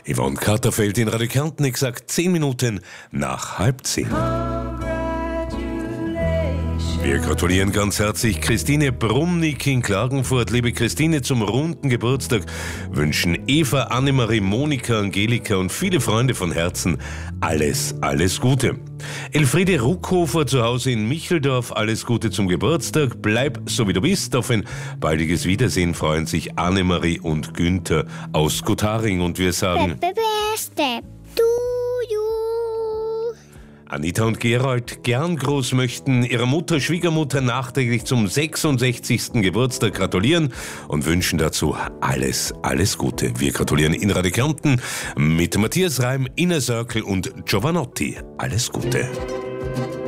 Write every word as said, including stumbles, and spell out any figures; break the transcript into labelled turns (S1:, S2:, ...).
S1: Yvonne Katterfeld in Radio Kärnten, exakt zehn Minuten nach halb zehn. Wir gratulieren ganz herzlich Christine Brumnick in Klagenfurt. Liebe Christine, zum runden Geburtstag wünschen Eva, Annemarie, Monika, Angelika und viele Freunde von Herzen alles, alles Gute. Elfriede Ruckhofer zu Hause in Micheldorf, alles Gute zum Geburtstag. Bleib so wie du bist. Auf ein baldiges Wiedersehen freuen sich Annemarie und Günther aus Gutharing. Und wir sagen
S2: Happy Birthday to you.
S1: Anita und Gerald gern groß möchten ihrer Mutter, Schwiegermutter nachträglich zum sechsundsechzigsten Geburtstag gratulieren und wünschen dazu alles, alles Gute. Wir gratulieren in Radio Kärnten mit Matthias Reim, Inner Circle und Giovanotti. Alles Gute.